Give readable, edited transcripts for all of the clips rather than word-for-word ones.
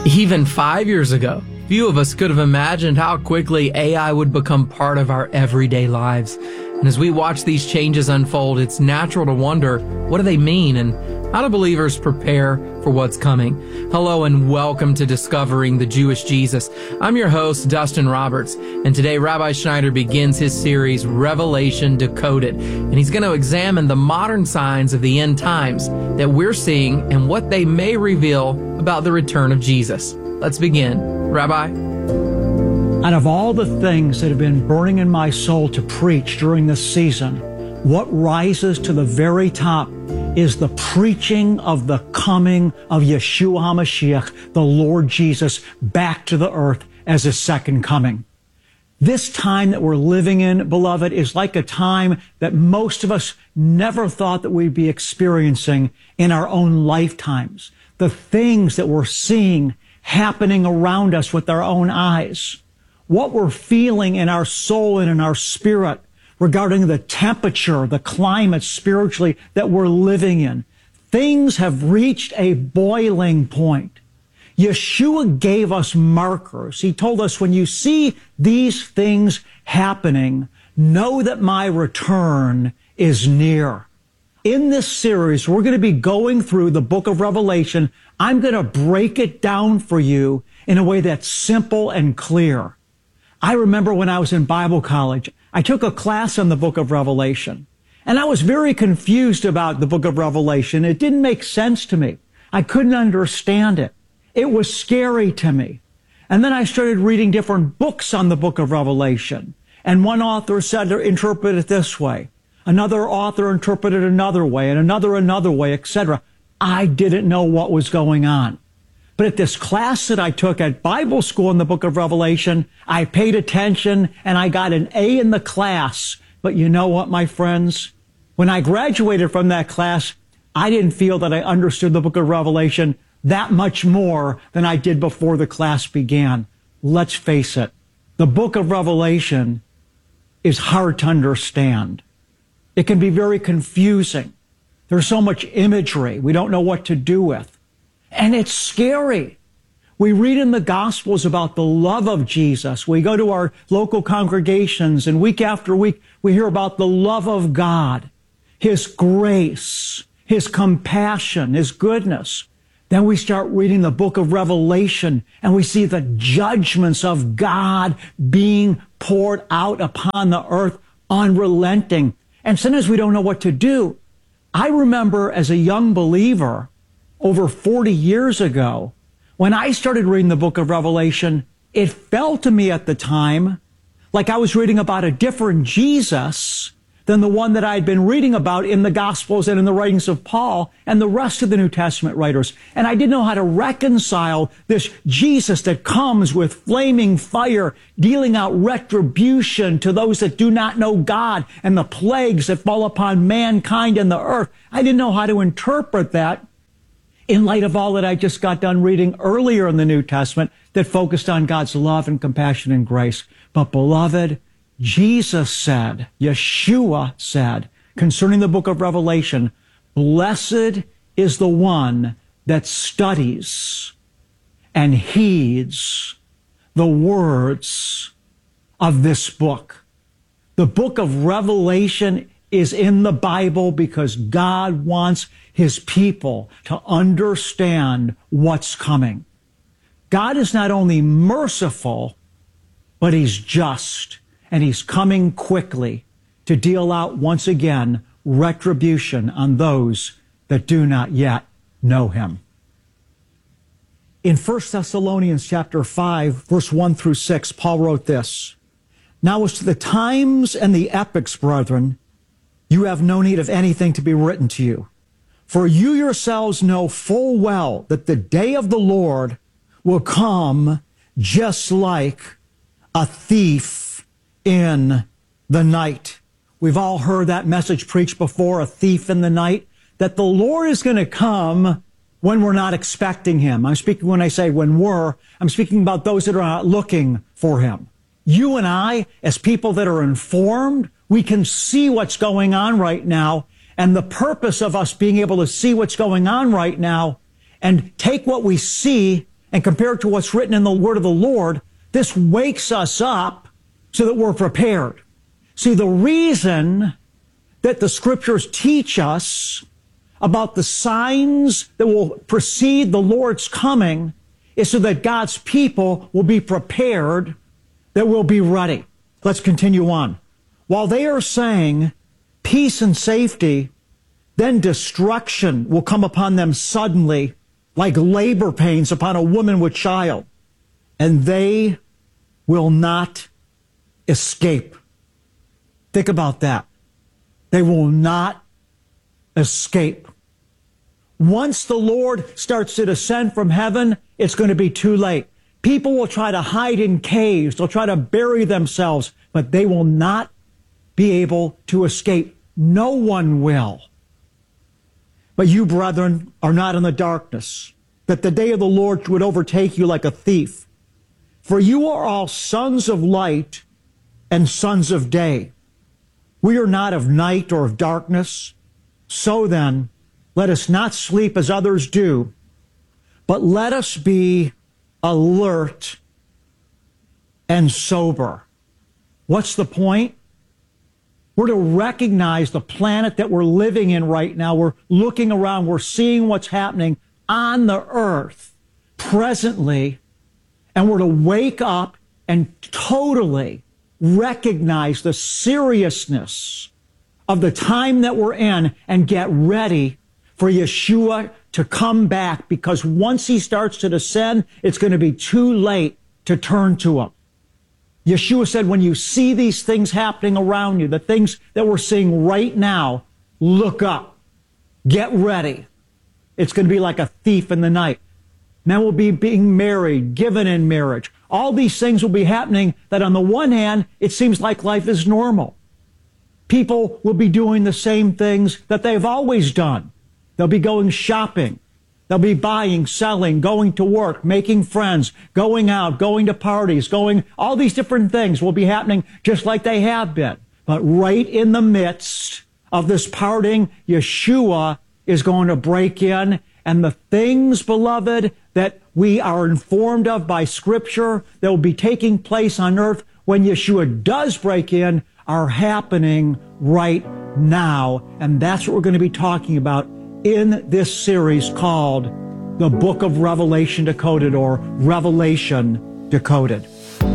Even 5 years ago, few of us could have imagined how quickly AI would become part of our everyday lives. And as we watch these changes unfold, it's natural to wonder, what do they mean, and how do believers prepare for what's coming? Hello and welcome to Discovering the Jewish Jesus. I'm your host, Dustin Roberts, and today Rabbi Schneider begins his series, Revelation Decoded, and he's going to examine the modern signs of the end times that we're seeing and what they may reveal about the return of Jesus. Let's begin. Rabbi? Out of all the things that have been burning in my soul to preach during this season, what rises to the very top is the preaching of the coming of Yeshua HaMashiach, the Lord Jesus, back to the earth as his second coming. This time that we're living in, beloved, is like a time that most of us never thought that we'd be experiencing in our own lifetimes. The things that we're seeing happening around us with our own eyes. What we're feeling in our soul and in our spirit regarding the temperature, the climate spiritually that we're living in. Things have reached a boiling point. Yeshua gave us markers. He told us, when you see these things happening, know that my return is near. In this series, we're going to be going through the book of Revelation. I'm going to break it down for you in a way that's simple and clear. I remember when I was in Bible college, I took a class on the book of Revelation, and I was very confused about the book of Revelation. It didn't make sense to me. I couldn't understand it. It was scary to me. And then I started reading different books on the book of Revelation, and one author said to interpret it this way. Another author interpreted another way, and another way, etc. I didn't know what was going on. But at this class that I took at Bible school in the book of Revelation, I paid attention and I got an A in the class. But you know what, my friends? When I graduated from that class, I didn't feel that I understood the book of Revelation that much more than I did before the class began. Let's face it, the book of Revelation is hard to understand. It can be very confusing. There's so much imagery we don't know what to do with. And it's scary. We read in the Gospels about the love of Jesus. We go to our local congregations, and week after week, we hear about the love of God, his grace, his compassion, his goodness. Then we start reading the book of Revelation, and we see the judgments of God being poured out upon the earth, unrelenting. And sometimes we don't know what to do. I remember as a young believer, over 40 years ago, when I started reading the book of Revelation, it felt to me at the time like I was reading about a different Jesus than the one that I had been reading about in the Gospels and in the writings of Paul and the rest of the New Testament writers. And I didn't know how to reconcile this Jesus that comes with flaming fire, dealing out retribution to those that do not know God, and the plagues that fall upon mankind and the earth. I didn't know how to interpret that in light of all that I just got done reading earlier in the New Testament that focused on God's love and compassion and grace. But beloved, Jesus said, Yeshua said, concerning the book of Revelation, blessed is the one that studies and heeds the words of this book. The book of Revelation is in the Bible because God wants his people to understand what's coming. God is not only merciful, but he's just, and he's coming quickly to deal out once again retribution on those that do not yet know him. In 1 Thessalonians chapter 5, verse 1 through 6, Paul wrote this, "Now as to the times and the epochs, brethren, you have no need of anything to be written to you. For you yourselves know full well that the day of the Lord will come just like a thief in the night." We've all heard that message preached before, a thief in the night, that the Lord is going to come when we're not expecting him. I'm speaking when I say I'm speaking about those that are not looking for him. You and I, as people that are informed, we can see what's going on right now. And the purpose of us being able to see what's going on right now and take what we see and compared to what's written in the word of the Lord, this wakes us up so that we're prepared. See, the reason that the scriptures teach us about the signs that will precede the Lord's coming is so that God's people will be prepared, that we'll be ready. Let's continue on. While they are saying peace and safety, then destruction will come upon them suddenly, like labor pains upon a woman with child, and they will not escape. Think about that. They will not escape. Once the Lord starts to descend from heaven, it's going to be too late. People will try to hide in caves. They'll try to bury themselves, but they will not be able to escape. No one will. But you, brethren, are not in the darkness, that the day of the Lord would overtake you like a thief. For you are all sons of light and sons of day. We are not of night or of darkness. So then, let us not sleep as others do, but let us be alert and sober. What's the point? We're to recognize the planet that we're living in right now. We're looking around. We're seeing what's happening on the earth presently. And we're to wake up and totally recognize the seriousness of the time that we're in and get ready for Yeshua to come back, because once he starts to descend, it's going to be too late to turn to him. Yeshua said, when you see these things happening around you, the things that we're seeing right now, look up. Get ready. It's going to be like a thief in the night. Men will be being married, given in marriage. All these things will be happening that on the one hand, it seems like life is normal. People will be doing the same things that they've always done. They'll be going shopping. They'll be buying, selling, going to work, making friends, going out, going to parties, all these different things will be happening just like they have been. But right in the midst of this parting, Yeshua is going to break in, and the things, beloved, that we are informed of by Scripture that will be taking place on earth when Yeshua does break in are happening right now. And that's what we're going to be talking about in this series called The Book of Revelation Decoded, or Revelation Decoded.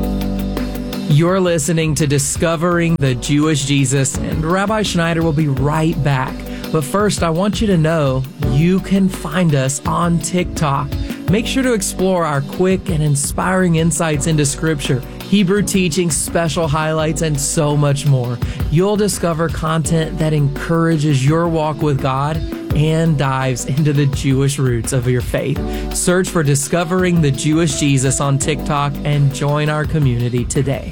You're listening to Discovering the Jewish Jesus, and Rabbi Schneider will be right back. But first, I want you to know you can find us on TikTok. Make sure to explore our quick and inspiring insights into Scripture, Hebrew teaching, special highlights, and so much more. You'll discover content that encourages your walk with God and dives into the Jewish roots of your faith. Search for Discovering the Jewish Jesus on TikTok and join our community today.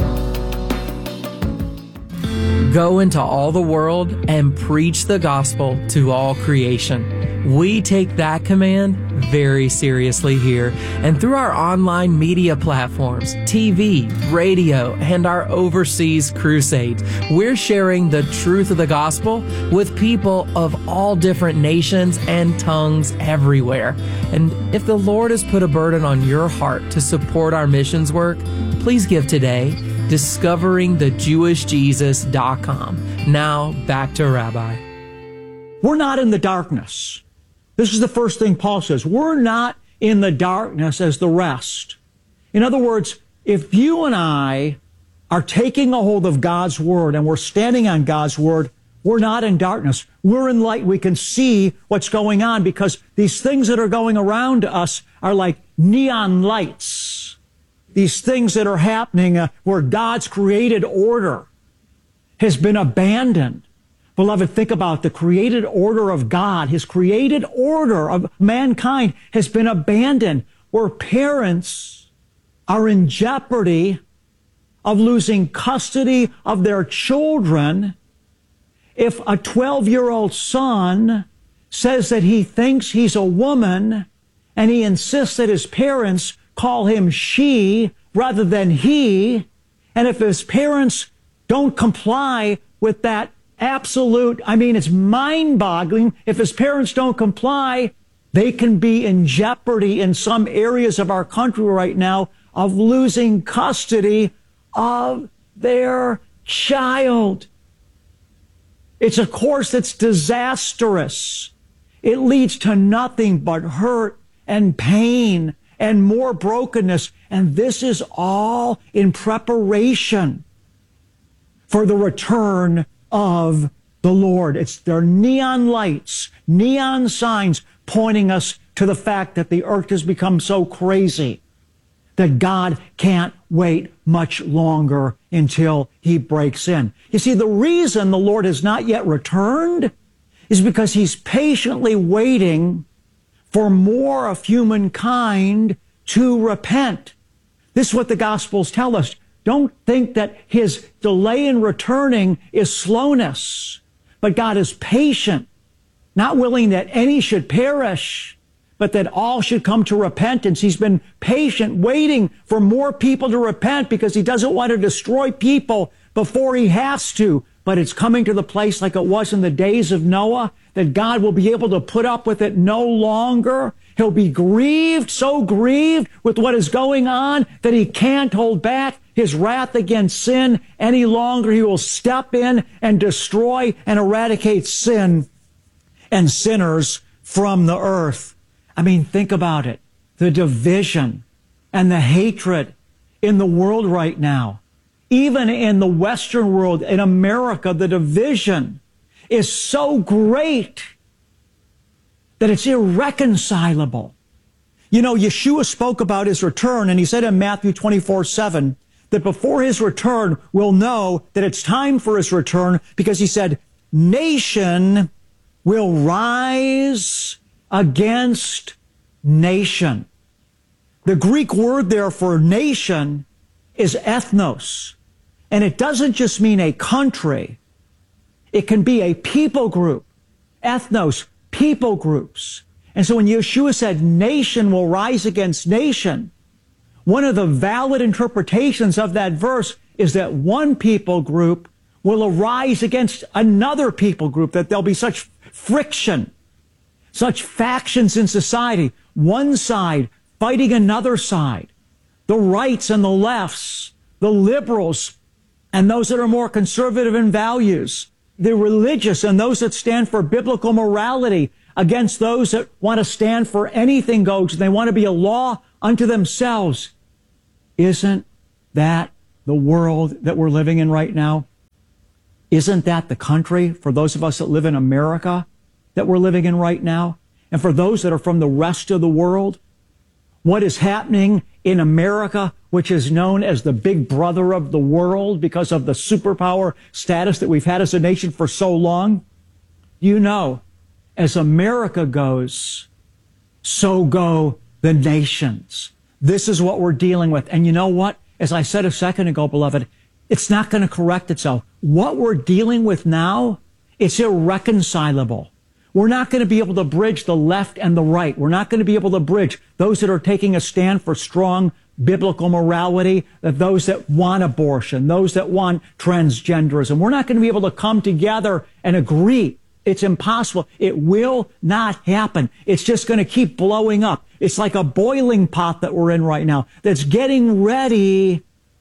Go into all the world and preach the gospel to all creation. We take that command very seriously here, and through our online media platforms, TV, radio, and our overseas crusades, we're sharing the truth of the gospel with people of all different nations and tongues everywhere. And if the Lord has put a burden on your heart to support our missions work, please give today. DiscoveringTheJewishJesus.com. Now back to Rabbi. We're not in the darkness. This is the first thing Paul says. We're not in the darkness as the rest. In other words, if you and I are taking a hold of God's word and we're standing on God's word, we're not in darkness. We're in light. We can see what's going on because these things that are going around us are like neon lights. These things that are happening where God's created order has been abandoned. Beloved, think about the created order of God. His created order of mankind has been abandoned, where parents are in jeopardy of losing custody of their children if a 12-year-old son says that he thinks he's a woman and he insists that his parents call him she rather than he, and if his parents don't comply with that absolute, it's mind-boggling. If his parents don't comply, They can be in jeopardy in some areas of our country right now of losing custody of their child. It's a course that's disastrous. It leads to nothing but hurt and pain and more brokenness. And this is all in preparation for the return of the Lord. There are neon lights, neon signs pointing us to the fact that the earth has become so crazy that God can't wait much longer until he breaks in. You see, the reason the Lord has not yet returned is because he's patiently waiting for more of humankind to repent. This is what the Gospels tell us. Don't think that his delay in returning is slowness, but God is patient, not willing that any should perish, but that all should come to repentance. He's been patient, waiting for more people to repent because he doesn't want to destroy people before he has to. But it's coming to the place like it was in the days of Noah, that God will be able to put up with it no longer. He'll be grieved, so grieved with what is going on that he can't hold back his wrath against sin any longer. He will step in and destroy and eradicate sin and sinners from the earth. I mean, think about it. The division and the hatred in the world right now. Even in the Western world, in America, the division is so great that it's irreconcilable. You know, Yeshua spoke about his return, and he said in Matthew 24:7 that before his return, we'll know that it's time for his return, because he said, nation will rise against nation. The Greek word there for nation is ethnos. And it doesn't just mean a country. It can be a people group. Ethnos, people groups. And so when Yeshua said nation will rise against nation, one of the valid interpretations of that verse is that one people group will arise against another people group, that there'll be such friction, such factions in society, one side fighting another side, the rights and the lefts, the liberals and those that are more conservative in values, the religious and those that stand for biblical morality against those that want to stand for anything goes. They want to be a law unto themselves. Isn't that the world that we're living in right now? Isn't that the country, for those of us that live in America, that we're living in right now? And for those that are from the rest of the world, what is happening in America, which is known as the big brother of the world because of the superpower status that we've had as a nation for so long? You know, as America goes, so go the nations. This is what we're dealing with. And you know what? As I said a second ago, beloved, it's not going to correct itself. What we're dealing with now, it's irreconcilable. We're not going to be able to bridge the left and the right. We're not going to be able to bridge those that are taking a stand for strong biblical morality, those that want abortion, those that want transgenderism. We're not going to be able to come together and agree. It's impossible. It will not happen. It's just going to keep blowing up. It's like a boiling pot that we're in right now that's getting ready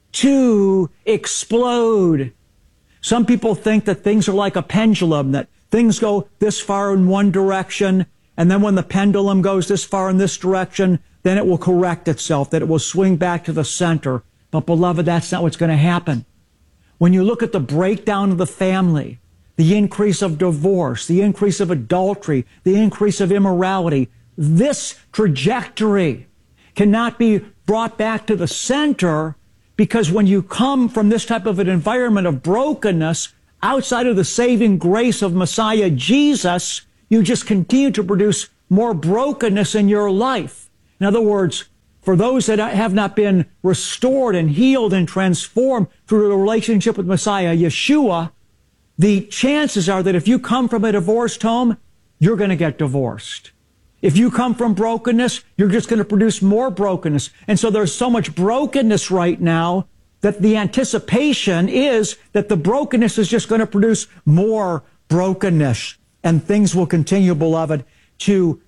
to explode. Some people think that things are like a pendulum, that things go this far in one direction, and then when the pendulum goes this far in this direction, then it will correct itself, that it will swing back to the center. But beloved, that's not what's going to happen. When you look at the breakdown of the family, the increase of divorce, the increase of adultery, the increase of immorality, this trajectory cannot be brought back to the center, because when you come from this type of an environment of brokenness, outside of the saving grace of Messiah Jesus, you just continue to produce more brokenness in your life. In other words, for those that have not been restored and healed and transformed through a relationship with Messiah Yeshua, the chances are that if you come from a divorced home, you're going to get divorced. If you come from brokenness, you're just going to produce more brokenness. And so there's so much brokenness right now that the anticipation is that the brokenness is just going to produce more brokenness. And things will continue, beloved, to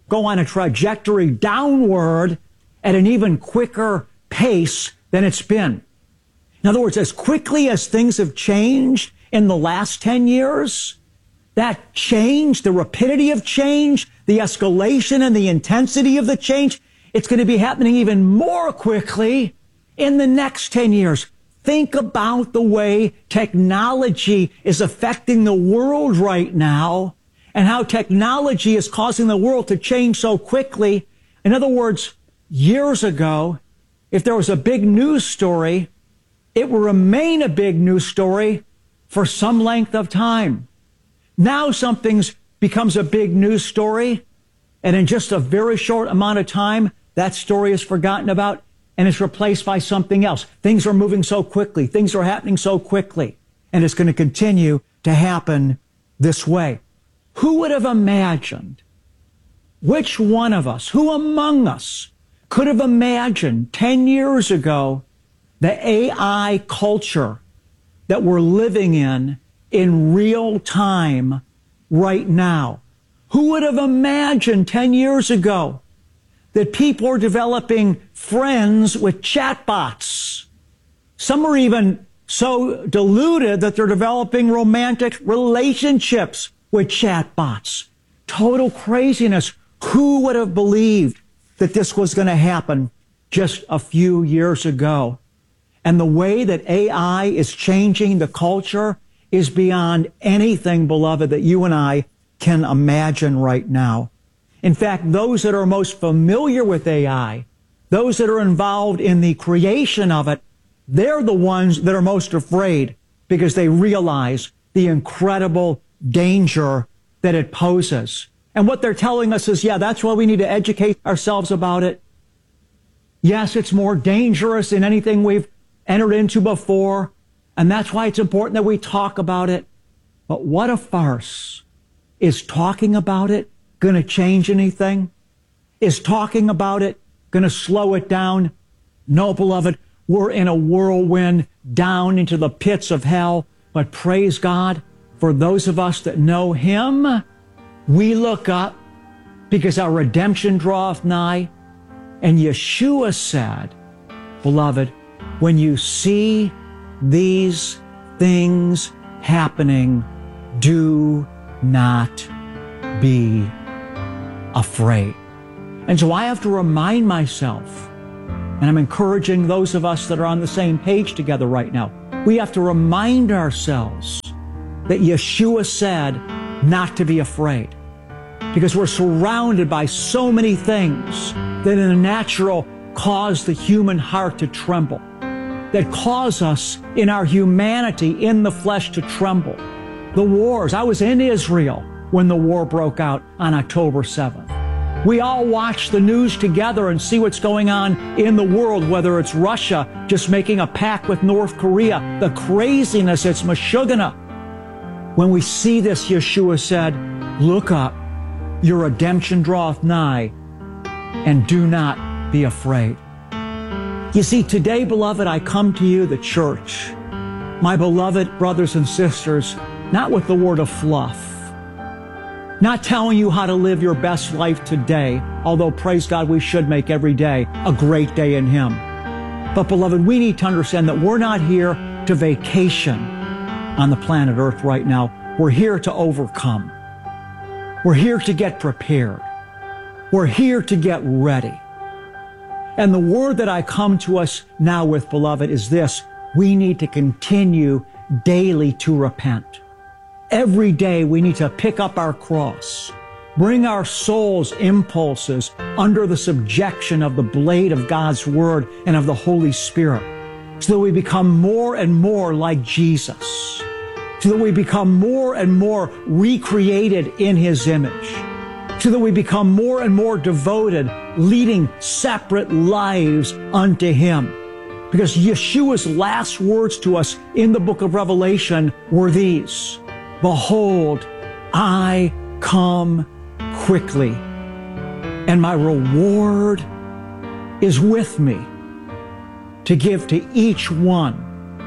go on a trajectory downward at an even quicker pace than it's been. In other words, as quickly as things have changed in the last 10 years, that change, the rapidity of change, the escalation and the intensity of the change, it's going to be happening even more quickly in the next 10 years. Think about the way technology is affecting the world right now and how technology is causing the world to change so quickly. In other words, years ago, if there was a big news story, it will remain a big news story for some length of time. Now something becomes a big news story, and in just a very short amount of time, that story is forgotten about and is replaced by something else. Things are moving so quickly. Things are happening so quickly, and it's going to continue to happen this way. Who would have imagined? Which one of us, who among us could have imagined 10 years ago the AI culture that we're living in real time right now? Who would have imagined 10 years ago that people are developing friends with chatbots? Some are even so deluded that they're developing romantic relationships with chatbots. Total craziness. Who would have believed that this was going to happen just a few years ago? And the way that AI is changing the culture is beyond anything, beloved, that you and I can imagine right now. In fact, those that are most familiar with AI, those that are involved in the creation of it, they're the ones that are most afraid because they realize the incredible danger that it poses. And what they're telling us is, yeah, that's why we need to educate ourselves about it. Yes, it's more dangerous than anything we've entered into before, and that's why it's important that we talk about it. But what a farce. Is talking about it going to change anything? Is talking about it going to slow it down? No, beloved, we're in a whirlwind down into the pits of hell. But praise God, for those of us that know Him, we look up because our redemption draweth nigh. And Yeshua said, beloved, when you see these things happening, do not be afraid. And so I have to remind myself, and I'm encouraging those of us that are on the same page together right now, we have to remind ourselves that Yeshua said not to be afraid, because we're surrounded by so many things that in the natural cause the human heart to tremble, that cause us in our humanity, in the flesh, to tremble. The wars. I was in Israel when the war broke out on October 7th. We all watch the news together and see what's going on in the world, whether it's Russia just making a pact with North Korea, the craziness, it's Meshuggah. When we see this, Yeshua said, look up, your redemption draweth nigh, and do not be afraid. You see, today, beloved, I come to you, the church, my beloved brothers and sisters, not with the word of fluff, not telling you how to live your best life today, although, praise God, we should make every day a great day in Him. But, beloved, we need to understand that we're not here to vacation on the planet Earth right now. We're here to overcome. We're here to get prepared. We're here to get ready. And the word that I come to us now with, beloved, is this: we need to continue daily to repent. Every day we need to pick up our cross, bring our soul's impulses under the subjection of the blade of God's Word and of the Holy Spirit, so that we become more and more like Jesus, so that we become more and more recreated in His image, so that we become more and more devoted, leading separate lives unto Him. Because Yeshua's last words to us in the book of Revelation were these: behold, I come quickly, and my reward is with me to give to each one,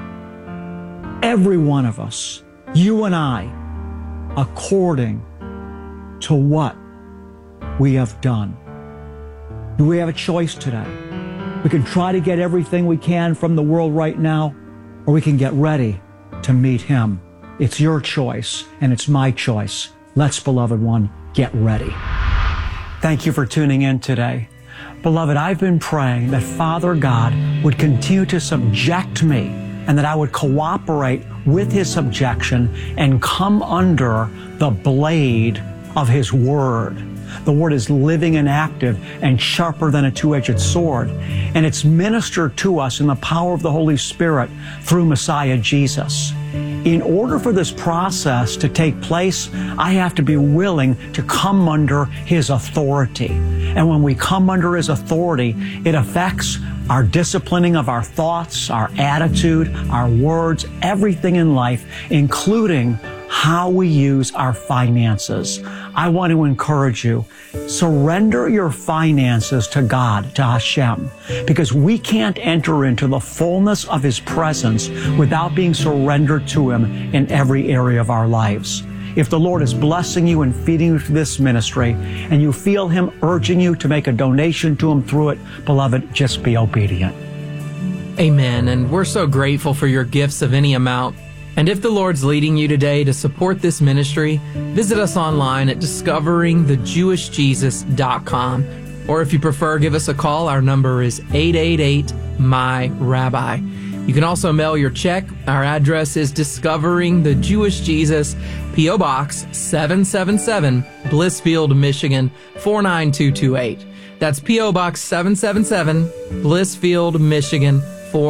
every one of us, you and I, according to what we have done. Do we have a choice today? We can try to get everything we can from the world right now, or we can get ready to meet Him. It's your choice, and it's my choice. Let's, beloved one, get ready. Thank you for tuning in today. Beloved, I've been praying that Father God would continue to subject me and that I would cooperate with His subjection and come under the blade of His Word. The Word is living and active and sharper than a two-edged sword, and it's ministered to us in the power of the Holy Spirit through Messiah Jesus. In order for this process to take place, I have to be willing to come under His authority. And when we come under His authority, it affects our disciplining of our thoughts, our attitude, our words, everything in life, including how we use our finances. I want to encourage you, surrender your finances to God, to Hashem, because we can't enter into the fullness of His presence without being surrendered to Him in every area of our lives. If the Lord is blessing you and feeding you through this ministry, and you feel Him urging you to make a donation to Him through it, beloved, just be obedient. Amen. And we're so grateful for your gifts of any amount. And if the Lord's leading you today to support this ministry, visit us online at discoveringthejewishjesus.com. Or if you prefer, give us a call. Our number is 888-MY-RABBI. You can also mail your check. Our address is Discovering the Jewish Jesus, P.O. Box 777, Blissfield, Michigan 49228. That's P.O. Box 777, Blissfield, Michigan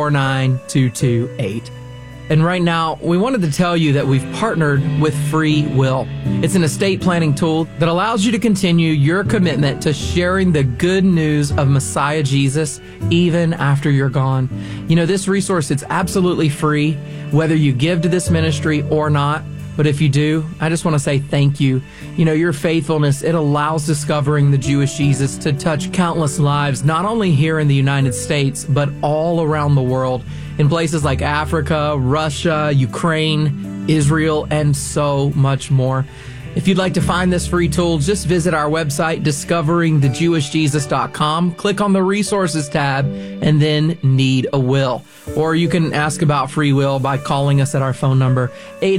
49228. And right now, we wanted to tell you that we've partnered with Free Will. It's an estate planning tool that allows you to continue your commitment to sharing the good news of Messiah Jesus even after you're gone. You know, this resource, it's absolutely free, whether you give to this ministry or not. But if you do, I just want to say thank you. You know, your faithfulness, it allows Discovering the Jewish Jesus to touch countless lives, not only here in the United States, but all around the world, in places like Africa, Russia, Ukraine, Israel, and so much more. If you'd like to find this free tool, just visit our website, discoveringthejewishjesus.com, click on the Resources tab, and then Need a Will. Or you can ask about Free Will by calling us at our phone number,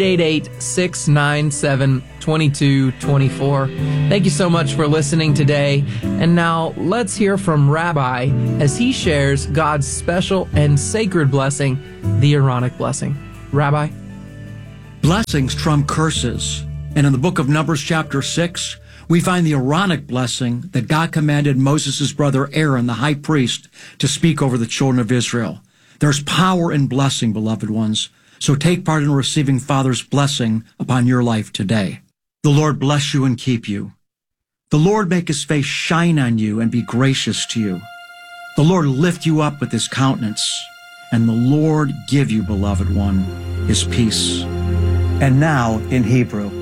888-697-2224. Thank you so much for listening today. And now let's hear from Rabbi as he shares God's special and sacred blessing, the Aaronic blessing. Rabbi? Blessings trump curses. And in the book of Numbers chapter 6, we find the Aaronic blessing that God commanded Moses' brother Aaron, the high priest, to speak over the children of Israel. There's power in blessing, beloved ones. So take part in receiving Father's blessing upon your life today. The Lord bless you and keep you. The Lord make His face shine on you and be gracious to you. The Lord lift you up with His countenance. And the Lord give you, beloved one, His peace. And now in Hebrew.